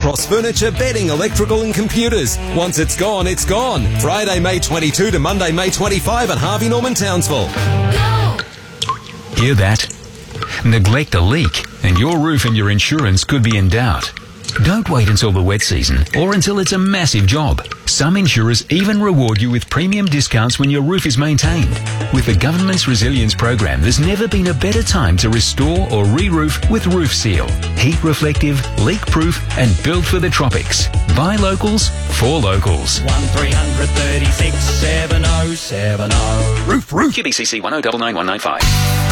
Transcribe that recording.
across furniture, bedding, electrical and computers. Once it's gone, it's gone. Friday, May 22 to Monday, May 25 at Harvey Norman Townsville. Hear that? Neglect a leak and your roof and your insurance could be in doubt. Don't wait until the wet season or until it's a massive job. Some insurers even reward you with premium discounts when your roof is maintained. With the government's resilience program, there's never been a better time to restore or re-roof with Roof Seal. Heat reflective, leak proof and built for the tropics. By locals, for locals. 1336 7070. Roof. QBCC 1099195.